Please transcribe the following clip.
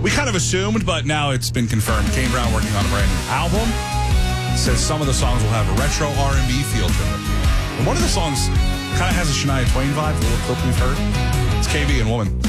We kind of assumed, but now it's been confirmed. Kane Brown working on a brand new album. Says some of the songs will have a retro R&B feel to them. And one of the songs kind of has a Shania Twain vibe, the little clip we've heard. It's KB and Woman.